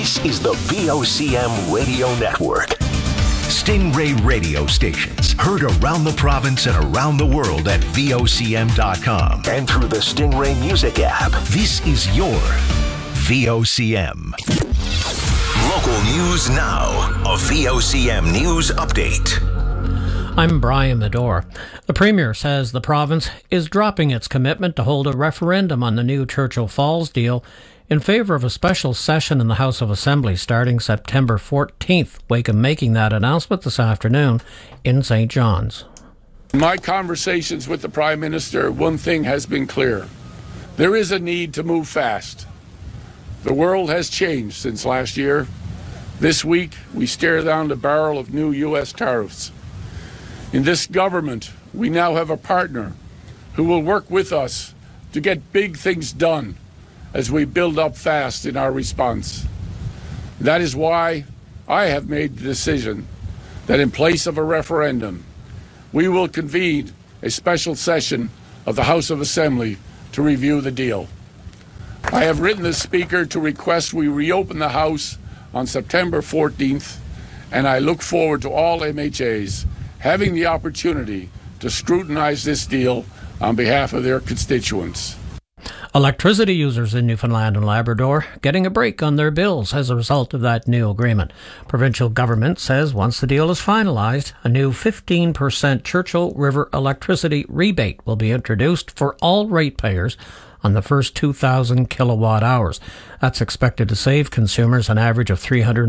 This is the VOCM Radio Network. Stingray radio stations heard around the province and around the world at VOCM.com and through the Stingray Music app. This is your VOCM. Local news now. A VOCM news update. I'm Brian Medore. The Premier says the province is dropping its commitment to hold a referendum on the new Churchill Falls deal in favour of a special session in the House of Assembly starting September 14th. Wakeham making that announcement this afternoon in St. John's. In my conversations with the Prime Minister, one thing has been clear. There is a need to move fast. The world has changed since last year. This week, we stare down the barrel of new U.S. tariffs. In this government, we now have a partner who will work with us to get big things done as we build up fast in our response. That is why I have made the decision that in place of a referendum, we will convene a special session of the House of Assembly to review the deal. I have written the Speaker to request we reopen the House on September 14th, and I look forward to all MHAs having the opportunity to scrutinize this deal on behalf of their constituents. Electricity users in Newfoundland and Labrador getting a break on their bills as a result of that new agreement. Provincial government says once the deal is finalised, a new 15% Churchill River electricity rebate will be introduced for all ratepayers on the first 2,000 kilowatt hours. That's expected to save consumers an average of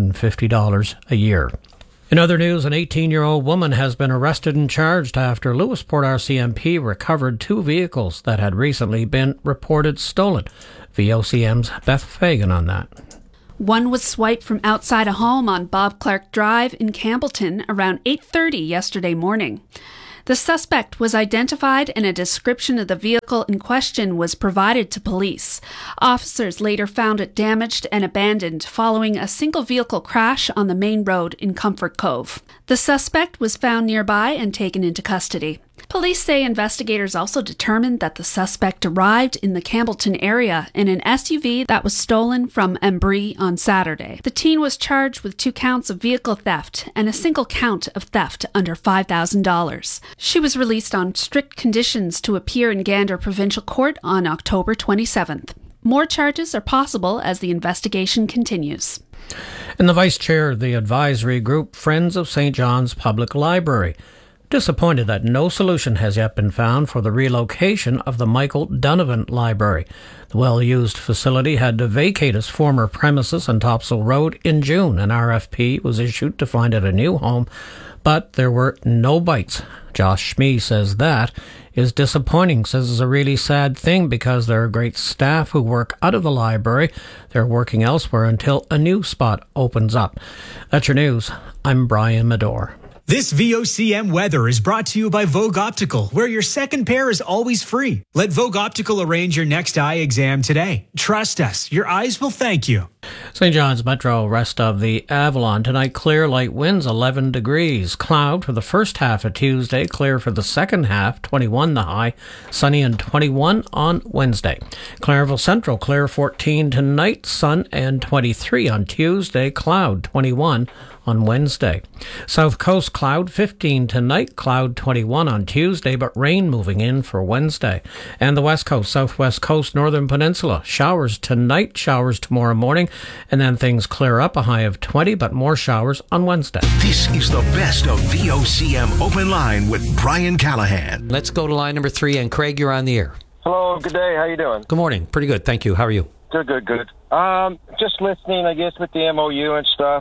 $350 a year. In other news, an 18-year-old woman has been arrested and charged after Lewisport RCMP recovered two vehicles that had recently been reported stolen. VOCM's Beth Fagan on that. One was swiped from outside a home on Bob Clark Drive in Campbellton around 8:30 yesterday morning. The suspect was identified and a description of the vehicle in question was provided to police. Officers later found it damaged and abandoned following a single vehicle crash on the main road in Comfort Cove. The suspect was found nearby and taken into custody. Police say investigators also determined that the suspect arrived in the Campbellton area in an SUV that was stolen from Embry on Saturday. The teen was charged with 2 counts of vehicle theft and a single count of theft under $5,000. She was released on strict conditions to appear in Gander Provincial Court on October 27th. More charges are possible as the investigation continues. And the Vice Chair of the advisory group, Friends of St. John's Public Library, disappointed that no solution has yet been found for the relocation of the Michael Donovan Library. The well-used facility had to vacate its former premises on Topsail Road in June. An RFP was issued to find it a new home, but there were no bites. Josh Schmee says that is disappointing, says it's a really sad thing because there are great staff who work out of the library. They're working elsewhere until a new spot opens up. That's your news. I'm Brian Medore. This VOCM weather is brought to you by Vogue Optical, where your second pair is always free. Let Vogue Optical arrange your next eye exam today. Trust us, your eyes will thank you. St. John's Metro, rest of the Avalon. Tonight, clear, light winds, 11 degrees. Cloud for the first half of Tuesday, clear for the second half, 21 the high. Sunny and 21 on Wednesday. Clareville Central, clear 14 tonight, sun and 23 on Tuesday, cloud 21 on Wednesday. South Coast, cloud 15 tonight, cloud 21 on Tuesday, but rain moving in for Wednesday. And the West Coast, Southwest Coast, Northern Peninsula, showers tonight, showers tomorrow morning, and then things clear up, a high of 20, but more showers on Wednesday. This is the best of VOCM Open Line with Brian Callahan. Let's go to line number 3, and Craig, you're on the air. Hello, good day. How you doing? Good morning. Pretty good, thank you. How are you? Good. Just listening, I guess, with the MOU and stuff.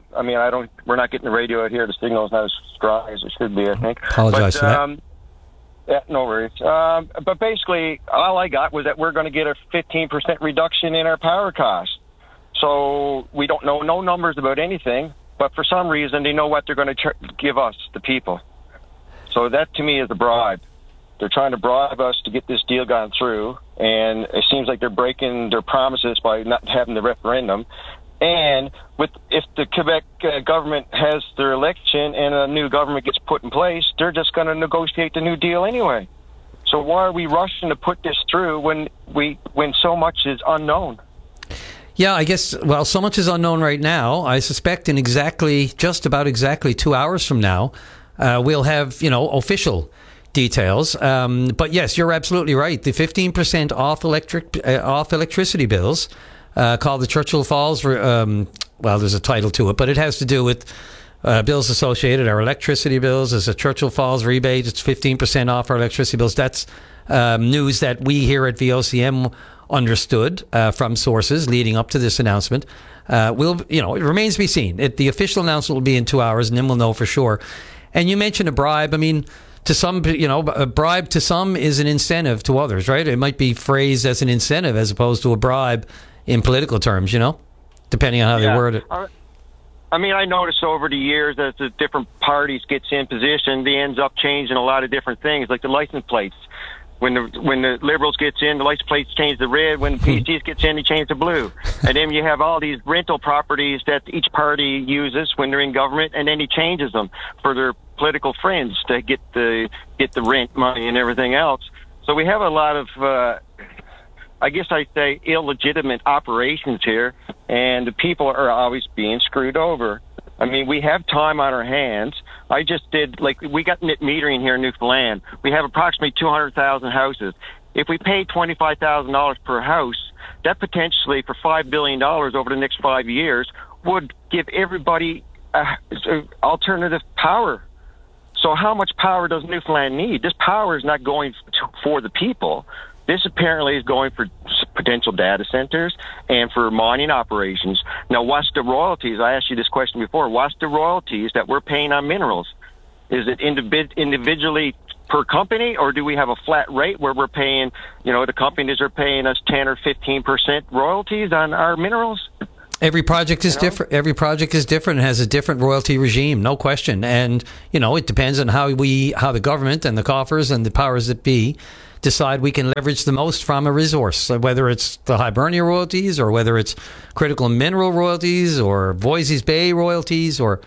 We're not getting the radio out here. The signal's not as strong as it should be, I think. Apologize for that. Yeah, no worries. But basically, all I got was that we're going to get a 15% reduction in our power costs. So we don't know no numbers about anything, but for some reason, they know what they're going to give us, the people. So that, to me, is a bribe. They're trying to bribe us to get this deal gone through, and it seems like they're breaking their promises by not having the referendum. And if the Quebec government has their election and a new government gets put in place, they're just going to negotiate the new deal anyway. So why are we rushing to put this through when so much is unknown? Yeah, I guess, well, so much is unknown right now. I suspect in just about exactly 2 hours from now, we'll have, official details. But yes, you're absolutely right. The 15% off electricity bills, called the Churchill Falls, there's a title to it, but it has to do with bills associated, our electricity bills. There's a Churchill Falls rebate. It's 15% off our electricity bills. That's news that we here at VOCM understood from sources leading up to this announcement. It remains to be seen. The official announcement will be in 2 hours, and then we'll know for sure. And you mentioned a bribe. I mean, to some, a bribe to some is an incentive to others, right? It might be phrased as an incentive as opposed to a bribe in political terms, depending on how they word it. I mean, I noticed over the years as the different parties gets in position, they ends up changing a lot of different things, like the license plates. When the Liberals gets in, the license plates change to red. When the PCs gets in, they change to blue. And then you have all these rental properties that each party uses when they're in government, and then he changes them for their political friends to get the rent money and everything else. So we have a lot of, I guess I'd say, illegitimate operations here, and the people are always being screwed over. I mean, we have time on our hands. I just did, we got net metering here in Newfoundland. We have approximately 200,000 houses. If we pay $25,000 per house, that potentially for $5 billion over the next 5 years would give everybody alternative power. So how much power does Newfoundland need? This power is not going for the people. This apparently is going for potential data centers and for mining operations. Now, what's the royalties? I asked you this question before. What's the royalties that we're paying on minerals? Is it individually per company, or do we have a flat rate where we're paying, the companies are paying us 10 or 15% royalties on our minerals? Every project is different. Every project is different and has a different royalty regime, no question. And, it depends on how the government and the coffers and the powers that be decide we can leverage the most from a resource, whether it's the Hibernia royalties or whether it's critical mineral royalties or Voisey's Bay royalties or,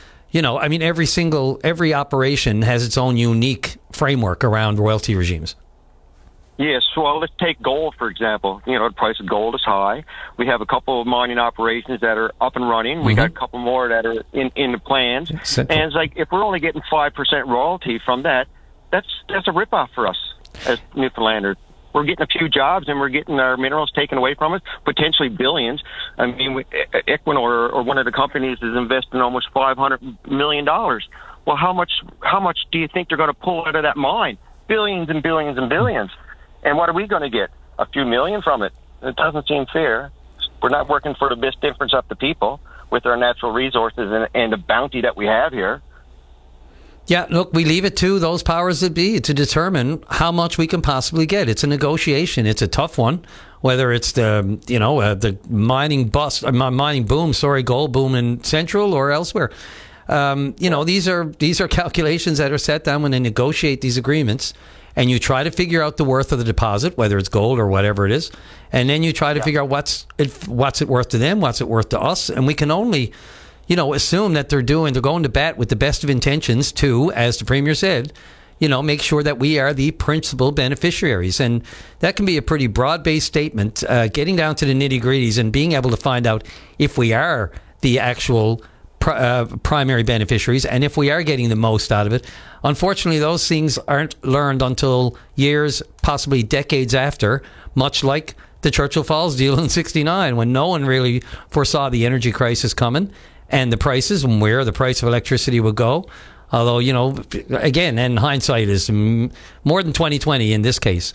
every operation has its own unique framework around royalty regimes. Yes, well, let's take gold, for example. The price of gold is high. We have a couple of mining operations that are up and running. Mm-hmm. We got a couple more that are in the plans. And it's like, if we're only getting 5% royalty from that, that's a ripoff for us as Newfoundlanders. We're getting a few jobs and we're getting our minerals taken away from us, potentially billions. I mean, Equinor or one of the companies is investing almost $500 million. Well, how much do you think they're going to pull out of that mine? Billions and billions and billions. And what are we going to get? A few million from it? It doesn't seem fair. We're not working for the best interest of the people with our natural resources and the bounty that we have here. Yeah, look, we leave it to those powers that be to determine how much we can possibly get. It's a negotiation. It's a tough one, whether it's the mining boom, gold boom in Central or elsewhere. These are calculations that are set down when they negotiate these agreements, and you try to figure out the worth of the deposit, whether it's gold or whatever it is, and then you try to figure out what's it worth to them, what's it worth to us, and we can only assume that they're going to bat with the best of intentions to, as the Premier said, make sure that we are the principal beneficiaries. And that can be a pretty broad-based statement, getting down to the nitty-gritties and being able to find out if we are the actual primary beneficiaries and if we are getting the most out of it. Unfortunately, those things aren't learned until years, possibly decades after, much like the Churchill Falls deal in '69, when no one really foresaw the energy crisis coming and the prices and where the price of electricity would go. Although, again, and hindsight is more than 20/20 in this case.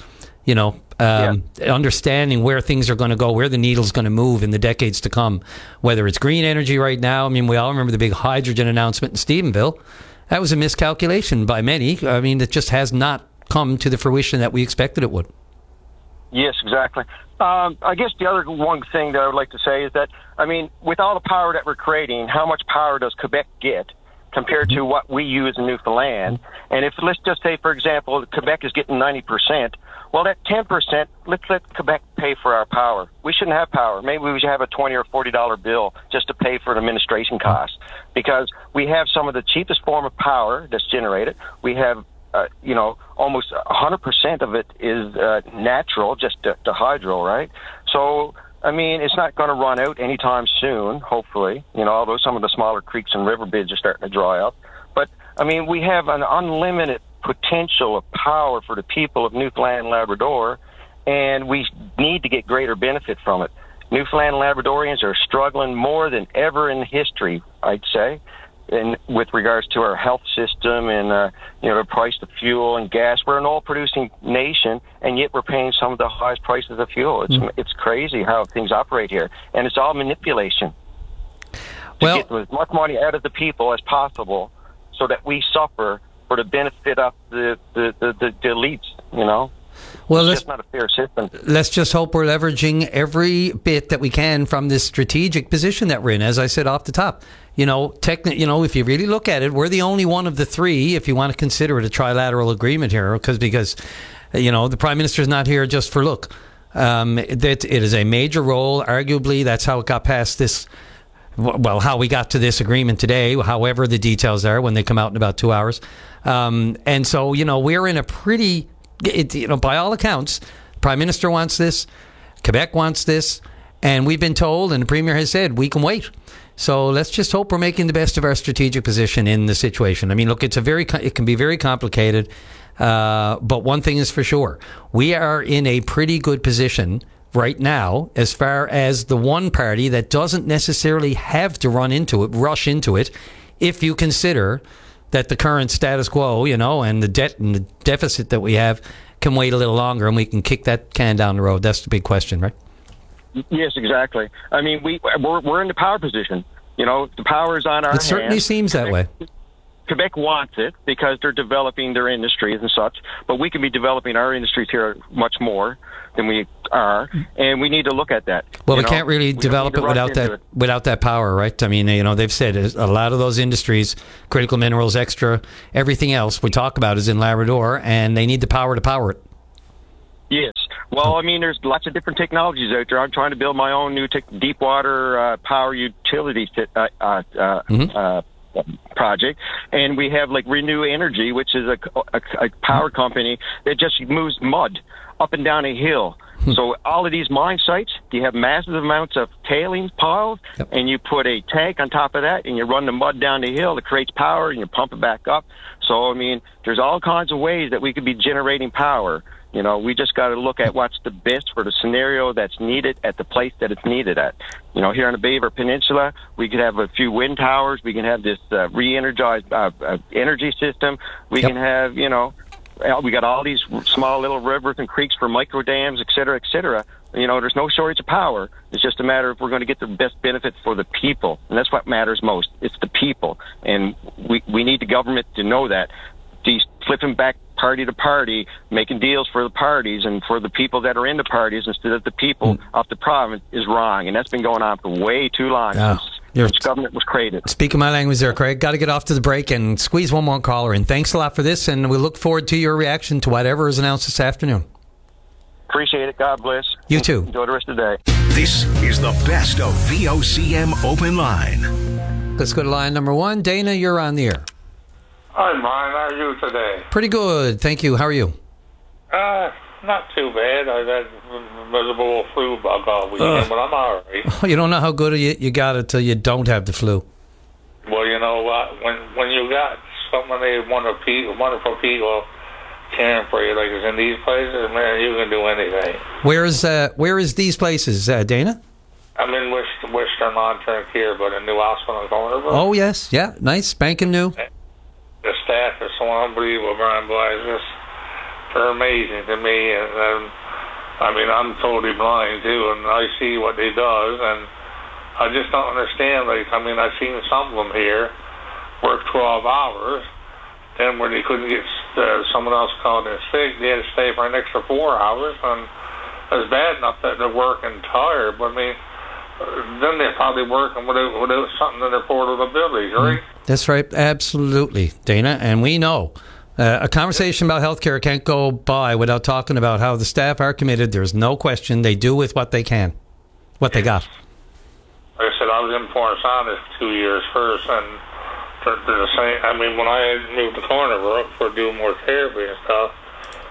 Understanding where things are going to go, where the needle's going to move in the decades to come, whether it's green energy right now. I mean, we all remember the big hydrogen announcement in Stephenville. That was a miscalculation by many. I mean, it just has not come to the fruition that we expected it would. Yes, exactly. I guess the other one thing that I would like to say is that, I mean, with all the power that we're creating, how much power does Quebec get compared to what we use in Newfoundland? And if, let's just say, for example, Quebec is getting 90%, well, that 10%, let's let Quebec pay for our power. We shouldn't have power. Maybe we should have a $20 or $40 bill just to pay for the administration costs, because we have some of the cheapest form of power that's generated. We have almost 100% of it is natural, just the hydro, right? So I mean, it's not going to run out anytime soon, hopefully, although some of the smaller creeks and river beds are starting to dry up. But, I mean, we have an unlimited potential of power for the people of Newfoundland and Labrador, and we need to get greater benefit from it. Newfoundland and Labradorians are struggling more than ever in history, I'd say, with regards to our health system and the price of fuel and gas. We're an oil-producing nation, and yet we're paying some of the highest prices of fuel. It's crazy how things operate here, and it's all manipulation to get as much money out of the people as possible, so that we suffer for the benefit of the elites. Well, it's just not a fair system. Let's just hope we're leveraging every bit that we can from this strategic position that we're in. As I said off the top, if you really look at it, we're the only one of the three, if you want to consider it a trilateral agreement here, because the Prime Minister is not here just for look. It is a major role. Arguably, that's how it got past this. Well, how we got to this agreement today, however the details are when they come out in about 2 hours. And so, we're in a pretty... by all accounts, the Prime Minister wants this, Quebec wants this, and we've been told, and the Premier has said, we can wait. So let's just hope we're making the best of our strategic position in the situation. I mean, look, it can be very complicated, but one thing is for sure. We are in a pretty good position right now as far as the one party that doesn't necessarily have to rush into it, if you consider that the current status quo, and the debt and the deficit that we have can wait a little longer, and we can kick that can down the road. That's the big question, right? Yes, exactly. I mean, we're in the power position. The power is on our hands. It certainly seems that way. Quebec wants it because they're developing their industries and such, but we can be developing our industries here much more than we are, and we need to look at that. Well, we can't really develop it without that power, right? I mean, they've said a lot of those industries, critical minerals, extra, everything else we talk about is in Labrador, and they need the power to power it. Yes. Well, I mean, there's lots of different technologies out there. I'm trying to build my own new deep water power utility project, and we have like Renew Energy, which is a power company that just moves mud up and down a hill. So all of these mine sites, you have massive amounts of tailings piles, and you put a tank on top of that, and you run the mud down the hill. It creates power, and you pump it back up. So, I mean, there's all kinds of ways that we could be generating power. We just got to look at what's the best for the scenario that's needed at the place that it's needed at. Here on the Beaver Peninsula, we could have a few wind towers. We can have this re-energized energy system. We can have, we got all these small little rivers and creeks for micro dams, et cetera, et cetera. There's no shortage of power. It's just a matter of we're going to get the best benefit for the people. And that's what matters most. It's the people. And we need the government to know that. These flipping back party to party, making deals for the parties and for the people that are in the parties instead of the people of the province is wrong. And that's been going on for way too long since government was created. Speaking my language there, Craig. Got to get off to the break and squeeze one more caller in. Thanks a lot for this, and we look forward to your reaction to whatever is announced this afternoon. Appreciate it. God bless. You too. Enjoy the rest of the day. This is the best of VOCM Open Line. Let's go to line number one. Dana, you're on the air. Hi, Brian. How are you today? Pretty good. Thank you. How are you? Not too bad. I've had a miserable flu bug all weekend, but I'm all right. Oh, you don't know how good you got it till you don't have the flu. Well, you know what? When you got so many wonderful people caring for you, like it's in these places, man, you can do anything. Where is these places, Dana? I'm in Western Long-Term Care, but a new hospital in Cornerbrook. Oh, yes. Yeah, nice. Spanking new. The staff is so unbelievable, Brian Boy. They're amazing to me. And I mean, I'm totally blind, too, and I see what they does, and I just don't understand. Like, I mean, I've seen some of them here work 12 hours, then when they couldn't get someone else called in sick, they had to stay for an extra 4 hours, and it's bad enough that they're working tired, but I mean, then they're probably working without something in their portal abilities, right? That's right, absolutely, Dana, and we know a conversation about healthcare can't go by without talking about how the staff are committed. There's no question they do with what they can, what they got. Like I said, I was in Port Saunders 2 years first, and they're the same. I mean, when I moved to Cornerbrook for doing more therapy and stuff,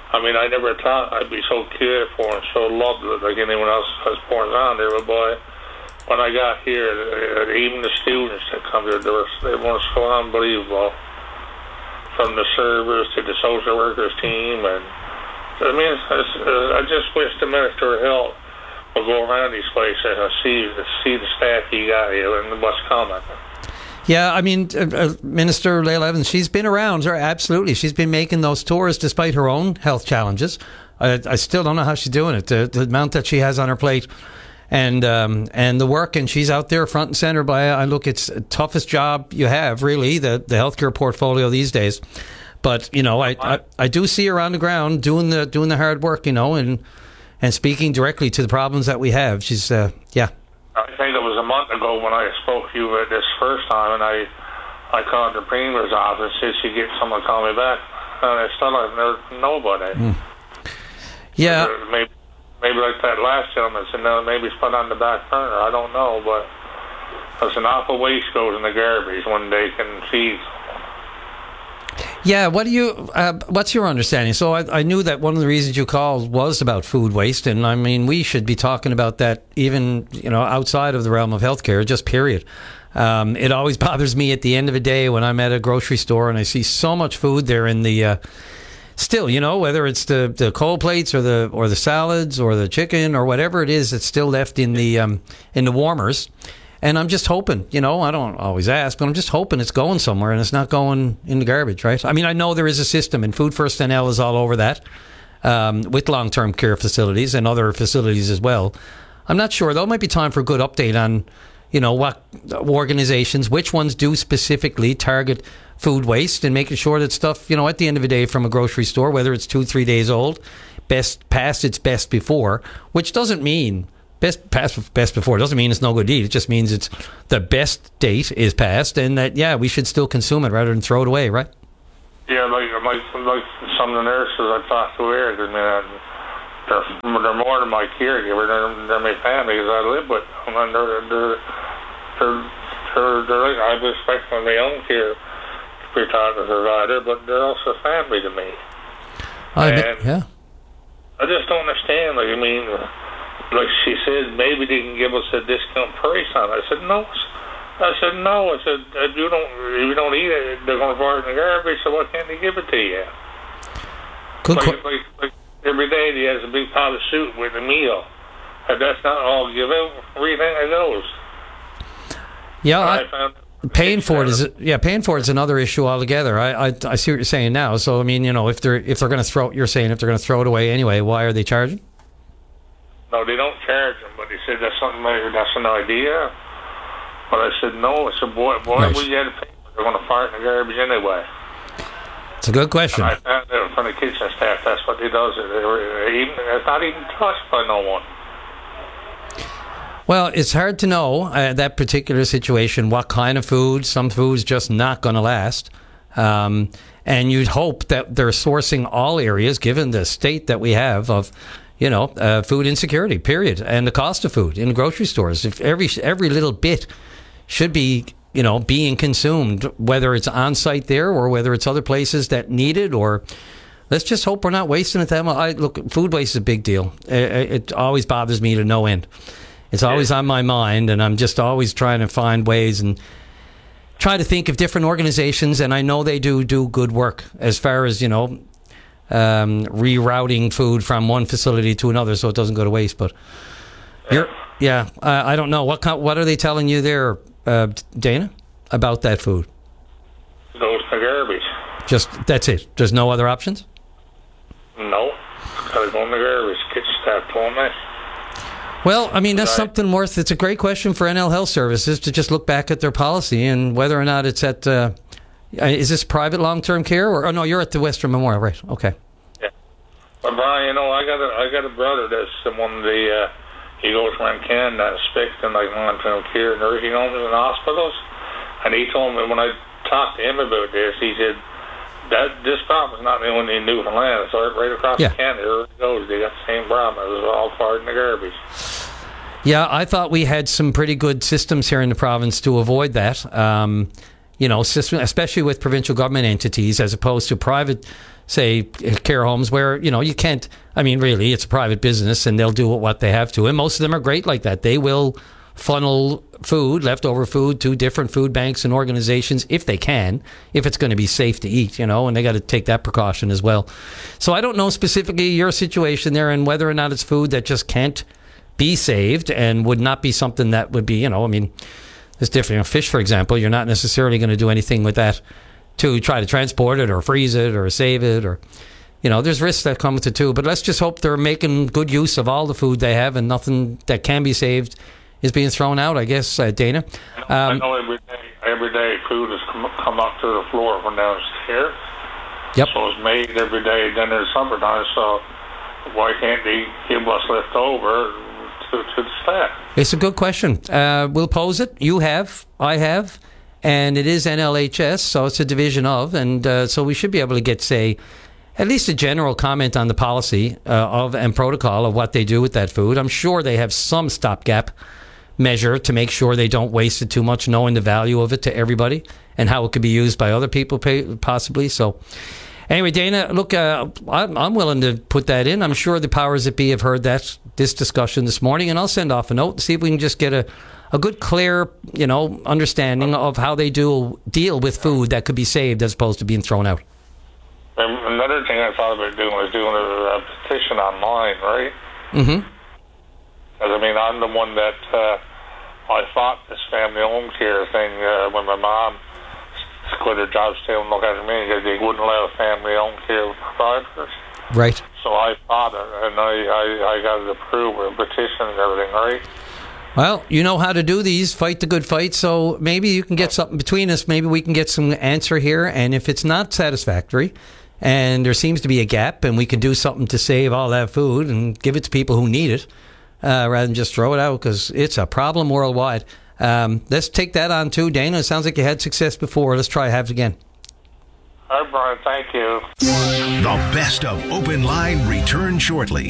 I mean, I never thought I'd be so cared for and so loved like anyone else was born around there, but boy, when I got here, even the students that come here, they were so unbelievable. From the servers to the social workers team, and I mean, I just wish the Minister of Health would go around these places and see the staff he got here and what's coming. Yeah, I mean, Minister Layla Evans, she's been around, absolutely. She's been making those tours despite her own health challenges. I still don't know how she's doing it, the amount that she has on her plate. And the work, and she's out there front and center. It's the toughest job you have, really, the healthcare portfolio these days. But I do see her on the ground doing the hard work, and speaking directly to the problems that we have. She's I think it was a month ago when I spoke to you this first time, and I called the Premier's office, said she'd get someone to call me back, and I still have nobody. Yeah. Maybe like that last gentleman said, no, maybe it's put on the back burner. I don't know, but there's an awful waste goes in the garbage when they can feed. Yeah, what's your understanding? So I knew that one of the reasons you called was about food waste, and I mean, we should be talking about that even, outside of the realm of healthcare, just period. It always bothers me at the end of the day when I'm at a grocery store and I see so much food there in the... Still, whether it's the cold plates or the salads or the chicken or whatever it is that's still left in the warmers, and I'm just hoping, I don't always ask, but I'm just hoping it's going somewhere and it's not going in the garbage, right? I mean, I know there is a system, and Food First NL is all over that, with long-term care facilities and other facilities as well. I'm not sure, though. It might be time for a good update on, what organizations, which ones do specifically target food waste, and making sure that stuff, at the end of the day from a grocery store, whether it's 2-3 days old, past its best before, which doesn't mean best before, doesn't mean it's no good to eat. It just means it's the best date is past, and that, we should still consume it rather than throw it away, right? Yeah, like some of the nurses I talked to here, I mean, they're more than my caregiver, they're my family, because I live with them, and they're I respect them, my own care provider, but they're also family to me. I just don't understand. Like, I mean, like she said, maybe they can give us a discount price on it. I said no. If you don't eat it, they're going to throw it in the garbage. So why can't they give it to you? Like every day, he has a big pot of soup with a meal, and that's not all give out. Where do you think it goes? Yeah, paying for it is another issue altogether. I see what you're saying now. So I mean, if they're going to throw it away anyway, why are they charging? No, they don't charge them, but they said that's an idea. But I said no. I said why would you have to pay? They're going to fire it in the garbage anyway. It's a good question. And I found out from the kitchen staff that's what they does. It's not even touched by no one. Well, it's hard to know that particular situation, what kind of food. Some food's just not going to last. And you'd hope that they're sourcing all areas, given the state that we have of, food insecurity, period, and the cost of food in grocery stores. If every little bit should be, being consumed, whether it's on site there or whether it's other places that need it, or let's just hope we're not wasting it that much. Look, food waste is a big deal. It always bothers me to no end. It's always on my mind, and I'm just always trying to find ways and try to think of different organizations, and I know they do good work as far as, rerouting food from one facility to another so it doesn't go to waste. But I don't know. What are they telling you there, Dana, about that food? It goes to garbage. Just, that's it? There's no other options? No. It's got to go in the garbage. Kitchen staff told me. Well, I mean, that's something it's a great question for NL Health Services to just look back at their policy and whether or not it's at, is this private long-term care or, no, you're at the Western Memorial, right? Okay. Yeah. But Brian, I got a brother that's he goes around Canada inspecting like long-term care nursing homes and hospitals, and he told me when I talked to him about this, he said, this problem's not only in Newfoundland, it's right across Canada. It goes. They got the same problem. It was all fired in the garbage. Yeah, I thought we had some pretty good systems here in the province to avoid that. especially with provincial government entities as opposed to private, say, care homes where, you can't, really, it's a private business and they'll do what they have to. And most of them are great like that. They will funnel leftover food to different food banks and organizations if they can, if it's going to be safe to eat, and they got to take that precaution as well. So I don't know specifically your situation there and whether or not it's food that just can't be saved and would not be something that would be, it's different. Fish, for example, you're not necessarily going to do anything with that to try to transport it or freeze it or save it or, there's risks that come with it too. But let's just hope they're making good use of all the food they have and nothing that can be saved is being thrown out, I guess, Dana. I know every day food has come up to the floor from downstairs. Yep. So it's made every day. Then there's summertime, so why can't they give what's left over to the staff? It's a good question. We'll pose it. You have, I have, and it is NLHS, so it's a division of, and so we should be able to get, say, at least a general comment on the policy and protocol of what they do with that food. I'm sure they have some stopgap measure to make sure they don't waste it too much, knowing the value of it to everybody and how it could be used by other people possibly. So anyway, Dana, look, I'm willing to put that in. I'm sure the powers that be have heard this discussion this morning, and I'll send off a note and see if we can just get a good, clear, understanding of how they deal with food that could be saved as opposed to being thrown out. And another thing I thought about doing was doing a petition online, right? Mm-hmm. Because, I'm the one that I fought this family home care thing when my mom quit her job, stayed and look after me because they wouldn't allow family home care providers. Right. So I fought it, and I got it approved with a petition and everything, right? Well, you know how to do these, fight the good fight, so maybe you can get something between us. Maybe we can get some answer here, and if it's not satisfactory and there seems to be a gap and we can do something to save all that food and give it to people who need it, rather than just throw it out, because it's a problem worldwide. Let's take that on too. Dana, it sounds like you had success before. Let's try have it again. All right, Brian, thank you. The best of Open Line returns shortly.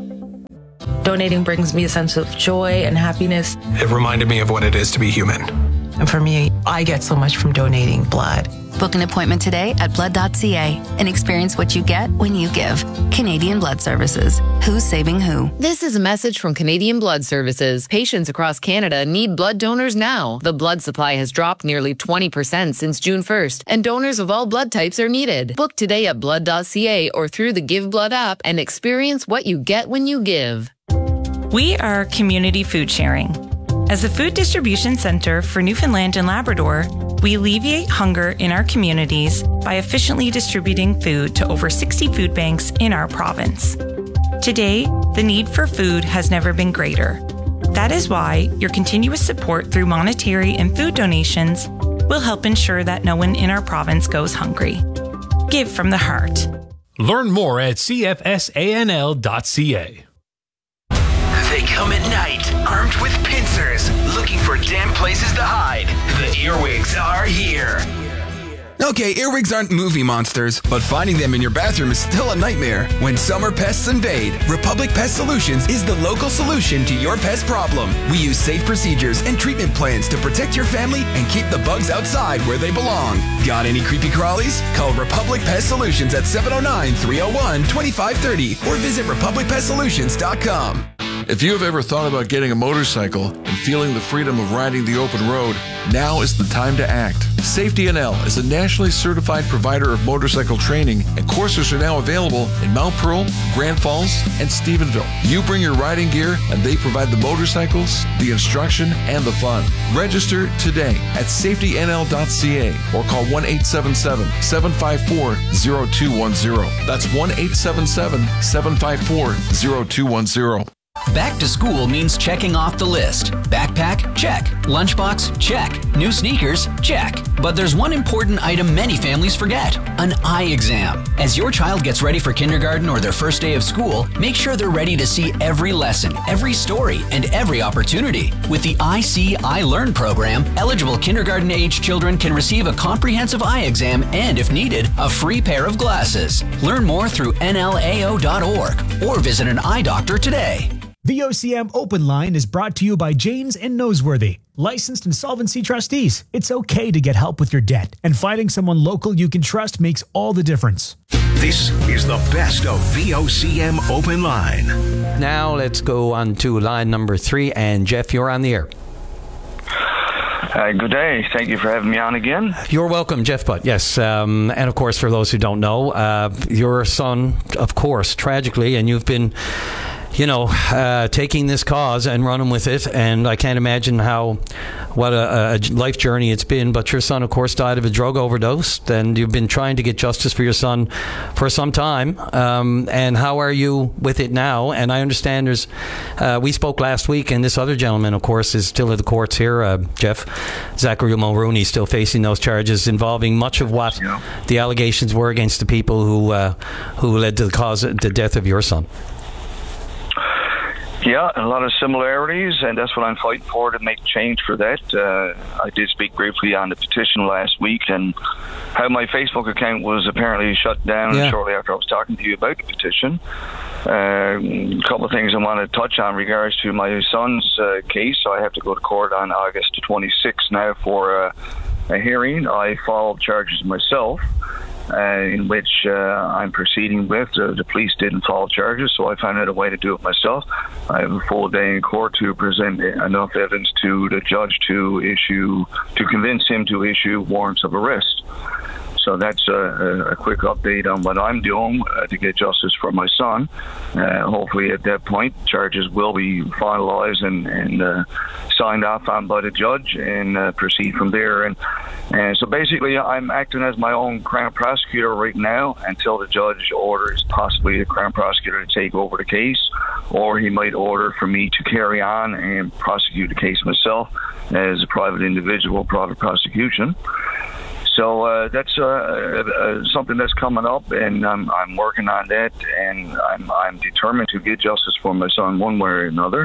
Donating brings me a sense of joy and happiness. It reminded me of what it is to be human. And for me, I get so much from donating blood. Book an appointment today at blood.ca and experience what you get when you give. Canadian Blood Services. Who's saving who? This is a message from Canadian Blood Services. Patients across Canada need blood donors now. The blood supply has dropped nearly 20% since June 1st, and donors of all blood types are needed. Book today at blood.ca or through the Give Blood app and experience what you get when you give. We are Community Food Sharing. As a food distribution center for Newfoundland and Labrador, we alleviate hunger in our communities by efficiently distributing food to over 60 food banks in our province. Today, the need for food has never been greater. That is why your continuous support through monetary and food donations will help ensure that no one in our province goes hungry. Give from the heart. Learn more at cfsanl.ca. They come at night, armed with pincers, looking for damp places to hide. The earwigs are here. Okay, earwigs aren't movie monsters, but finding them in your bathroom is still a nightmare. When summer pests invade, Republic Pest Solutions is the local solution to your pest problem. We use safe procedures and treatment plans to protect your family and keep the bugs outside where they belong. Got any creepy crawlies? Call Republic Pest Solutions at 709-301-2530 or visit republicpestsolutions.com. If you have ever thought about getting a motorcycle and feeling the freedom of riding the open road, now is the time to act. Safety NL is a nationally certified provider of motorcycle training, and courses are now available in Mount Pearl, Grand Falls, and Stephenville. You bring your riding gear, and they provide the motorcycles, the instruction, and the fun. Register today at safetynl.ca or call 1-877-754-0210. That's 1-877-754-0210. Back to school means checking off the list. Backpack? Check. Lunchbox? Check. New sneakers? Check. But there's one important item many families forget: an eye exam. As your child gets ready for kindergarten or their first day of school, make sure they're ready to see every lesson, every story, and every opportunity. With the I See, I Learn program, eligible kindergarten-age children can receive a comprehensive eye exam and, if needed, a free pair of glasses. Learn more through nlao.org or visit an eye doctor today. VOCM Open Line is brought to you by Janes and Noseworthy, licensed insolvency trustees. It's okay to get help with your debt, and finding someone local you can trust makes all the difference. This is the best of VOCM Open Line. Now let's go on to line number 3, and Jeff, you're on the air. Good day. Thank you for having me on again. You're welcome, Jeff Butt. Yes. And of course, for those who don't know, your son, of course, tragically, and you've been, taking this cause and running with it. And I can't imagine what a life journey it's been. But your son, of course, died of a drug overdose. And you've been trying to get justice for your son for some time. And how are you with it now? And I understand we spoke last week, and this other gentleman, of course, is still at the courts here, Jeff. Zachary Mulrooney, still facing those charges involving much of what the allegations were against the people who led to the death of your son. Yeah, a lot of similarities, and that's what I'm fighting for, to make change for that. I did speak briefly on the petition last week, and how my Facebook account was apparently shut down shortly after I was talking to you about the petition. A couple of things I want to touch on regards to my son's case. I have to go to court on August 26th now for a hearing. I filed charges myself, in which I'm proceeding with. The police didn't file charges, so I found out a way to do it myself. I have a full day in court to present enough evidence to the judge to convince him to issue warrants of arrest. So that's a quick update on what I'm doing to get justice for my son. Hopefully at that point, charges will be finalized and signed off on by the judge, and proceed from there. And so basically, I'm acting as my own Crown prosecutor right now until the judge orders possibly the Crown prosecutor to take over the case, or he might order for me to carry on and prosecute the case myself as a private individual, private prosecution. So that's something that's coming up, and I'm working on that, and I'm determined to get justice for my son one way or another.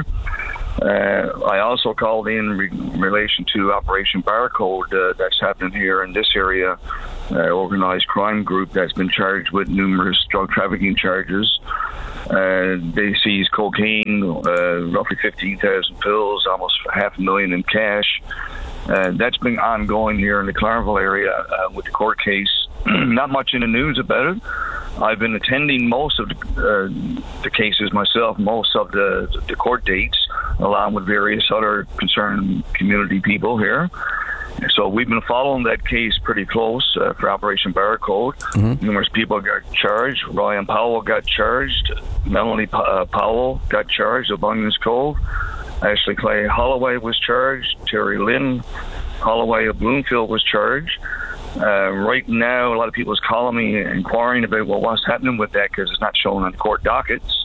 I also called in relation to Operation Barcode that's happening here in this area, organized crime group that's been charged with numerous drug trafficking charges. They seized cocaine, roughly 15,000 pills, almost $500,000 in cash. That's been ongoing here in the Clareville area with the court case. Not much in the news about it. I've been attending most of the cases myself, most of the court dates, along with various other concerned community people here. So we've been following that case pretty close for Operation Barcode. Mm-hmm. Numerous people got charged. Ryan Powell got charged. Melanie Powell got charged of Bunyan's Cove. Ashley Clay Holloway was charged. Terry Lynn Holloway of Bloomfield was charged. Right now, a lot of people is calling me inquiring about what's happening with that, because it's not shown on court dockets.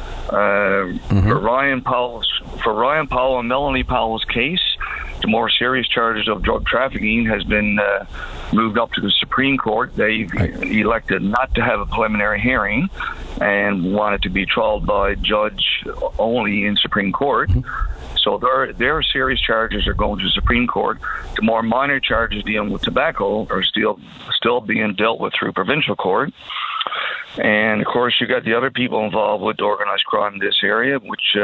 For Ryan Powell and Melanie Powell's case, the more serious charges of drug trafficking has been moved up to the Supreme Court. They've elected not to have a preliminary hearing and wanted to be trialed by judge only in Supreme Court. So their serious charges are going to the Supreme Court. The more minor charges dealing with tobacco are still being dealt with through provincial court. And of course, you got the other people involved with organized crime in this area, which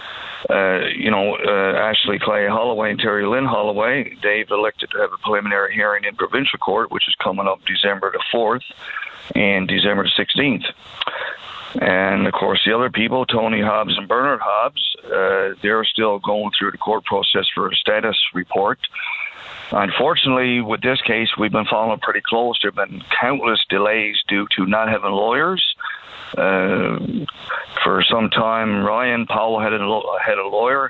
Ashley Clay Holloway and Terry Lynn Holloway. They've elected to have a preliminary hearing in provincial court, which is coming up December the 4th and December the 16th. And of course, the other people, Tony Hobbs and Bernard Hobbs, they're still going through the court process for a status report. Unfortunately, with this case, we've been following pretty close. There have been countless delays due to not having lawyers. For some time, Ryan Powell had a lawyer.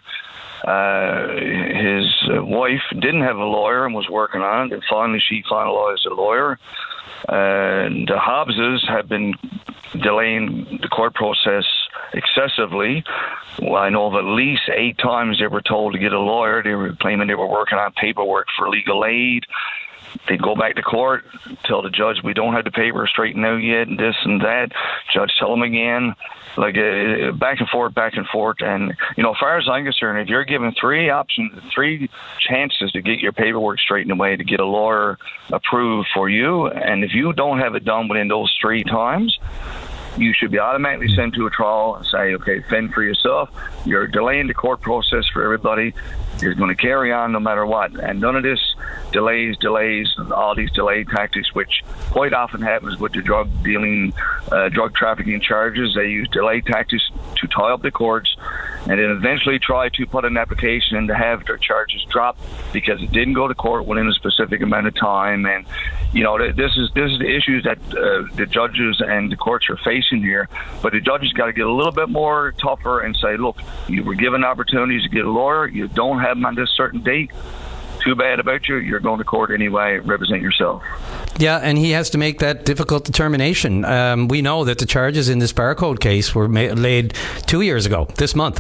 His wife didn't have a lawyer and was working on it, and finally she finalized a lawyer. And the Hobbses have been delaying the court process excessively. Well, I know of at least 8 times they were told to get a lawyer. They were claiming they were working on paperwork for legal aid. They'd go back to court, tell the judge, we don't have the paper straightened out yet, and this and that. Judge tell them again, like back and forth. And, as far as I'm concerned, if you're given 3 chances to get your paperwork straightened away, to get a lawyer approved for you, and if you don't have it done within those 3 times, you should be automatically sent to a trial and say, okay, fend for yourself. You're delaying the court process for everybody. You're going to carry on no matter what. And none of this delays, all these delay tactics, which quite often happens with the drug trafficking charges. They use delay tactics to tie up the courts and then eventually try to put an application in to have their charges dropped because it didn't go to court within a specific amount of time. And, this is the issues that the judges and the courts are facing here. But the judges got to get a little bit more tougher and say, look, you were given opportunities to get a lawyer. You don't have them on this certain date. Too bad about you. You're going to court anyway. Represent yourself. Yeah, and he has to make that difficult determination. We know that the charges in this barcode case were laid 2 years ago, this month.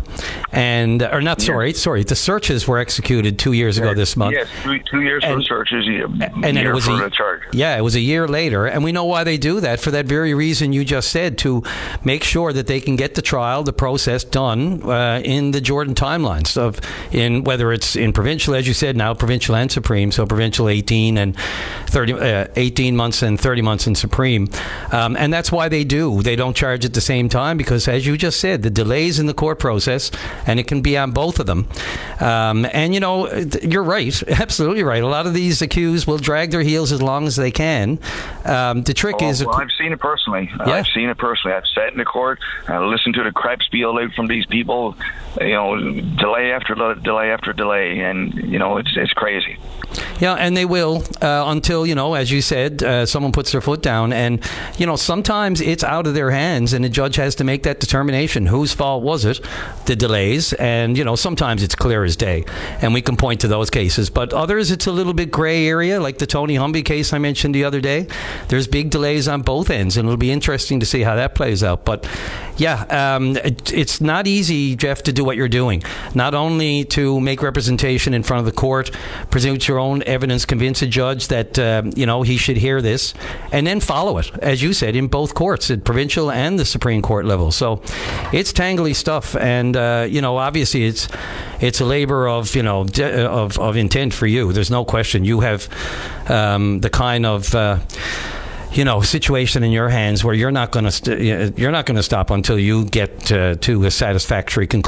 The searches were executed 2 years ago this month. Yes, 2 years for the searches, and then it was for the charge. Yeah, it was a year later, and we know why they do that, for that very reason you just said, to make sure that they can get the trial, the process done in the Jordan timelines, whether it's in provincial, as you said, now provincial and Supreme, so provincial 18 months and 30 months in Supreme. And that's why they don't charge at the same time, because as you just said, the delays in the court process, and it can be on both of them. And you're right, absolutely right. A lot of these accused will drag their heels as long as they can. The trick is... Well, I've seen it personally. Yeah. I've sat in the court and listened to the crap spiel out from these people, delay after delay, and, it's crazy. Yeah, and they will until, as you said, someone puts their foot down. And, sometimes it's out of their hands and the judge has to make that determination. Whose fault was it? The delays. And, sometimes it's clear as day. And we can point to those cases. But others, it's a little bit gray area, like the Tony Humby case I mentioned the other day. There's big delays on both ends, and it'll be interesting to see how that plays out. But, yeah, it's not easy, Jeff, to do what you're doing. Not only to make representation in front of the court, present your own evidence, convince a judge that he should hear this, and then follow it, as you said, in both courts, at provincial and the Supreme Court level. So it's tangly stuff, and obviously it's a labor of of intent for you. There's no question. You have the kind of situation in your hands where you're not going to stop until you get to a satisfactory conclusion.